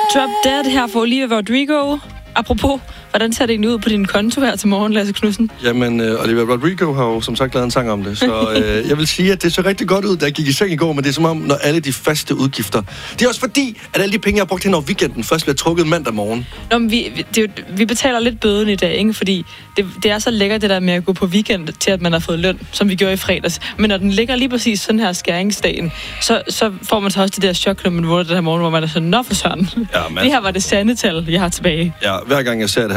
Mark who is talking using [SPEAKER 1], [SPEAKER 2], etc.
[SPEAKER 1] Drop Dead her for Olivia Rodrigo. Apropos, hvordan ser det egentlig ud på din konto her til morgen, Lasse Knudsen?
[SPEAKER 2] Jamen, Olivia Rodrigo har jo som sagt lavet en sang om det, så jeg vil sige, at det så rigtig godt ud, da jeg gik i seng i går, men det er som om, når alle de faste udgifter... Det er også fordi, at alle de penge, jeg har brugt hen over weekenden, først bliver trukket mandag morgen.
[SPEAKER 1] Nå, men vi betaler lidt bøden i dag, ikke? Fordi det er så lækkert det der med at gå på weekend til, at man har fået løn, som vi gjorde i fredags. Men når den ligger lige præcis sådan her skæringsdagen, så får man så også det der chok, når man vågner den her morgen, hvor man er sådan, nå for søren. Ja, det her var det sande tal, jeg har tilbage.
[SPEAKER 2] Ja, hver gang jeg ser det